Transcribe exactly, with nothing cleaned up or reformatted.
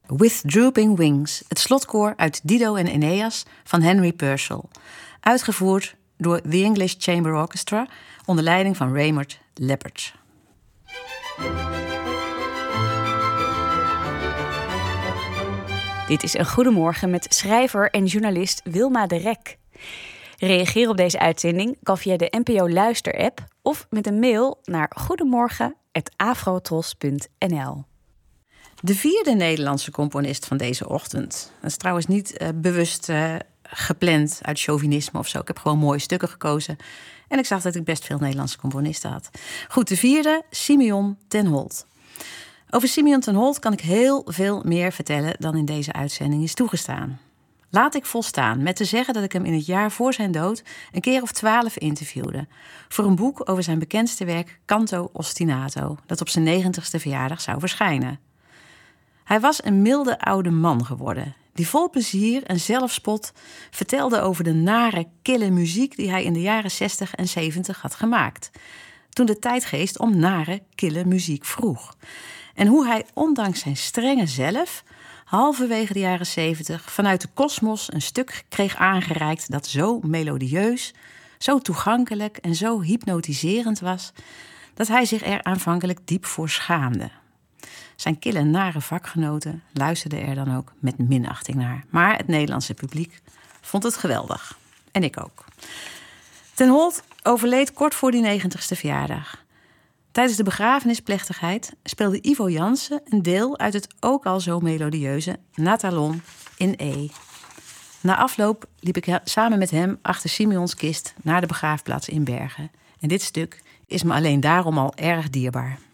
With Drooping Wings, het slotkoor uit Dido en Aeneas van Henry Purcell. Uitgevoerd door The English Chamber Orchestra onder leiding van Raymond Leppard. Dit is een Goedemorgen met schrijver en journalist Wilma de Rek. Reageer op deze uitzending kan via de N P O Luister-app of met een mail naar goedemorgen apenstaartje afrotros punt n l. De vierde Nederlandse componist van deze ochtend. Dat is trouwens niet uh, bewust uh, gepland uit chauvinisme of zo. Ik heb gewoon mooie stukken gekozen. En ik zag dat ik best veel Nederlandse componisten had. Goed, de vierde, Simeon ten Holt. Over Simeon ten Holt kan ik heel veel meer vertellen dan in deze uitzending is toegestaan. Laat ik volstaan met te zeggen dat ik hem in het jaar voor zijn dood een keer of twaalf interviewde. Voor een boek over zijn bekendste werk Canto Ostinato, dat op zijn negentigste verjaardag zou verschijnen. Hij was een milde oude man geworden, die vol plezier en zelfspot vertelde over de nare, kille muziek die hij in de jaren zestig en zeventig had gemaakt. Toen de tijdgeest om nare, kille muziek vroeg. En hoe hij, ondanks zijn strenge zelf, halverwege de jaren zeventig vanuit de kosmos een stuk kreeg aangereikt dat zo melodieus, zo toegankelijk en zo hypnotiserend was, dat hij zich er aanvankelijk diep voor schaamde. Zijn kille nare vakgenoten luisterden er dan ook met minachting naar. Maar het Nederlandse publiek vond het geweldig. En ik ook. Ten Holt overleed kort voor die negentigste verjaardag. Tijdens de begrafenisplechtigheid speelde Ivo Jansen een deel uit het ook al zo melodieuze Natalon in E. Na afloop liep ik samen met hem achter Simeons kist naar de begraafplaats in Bergen. En dit stuk is me alleen daarom al erg dierbaar.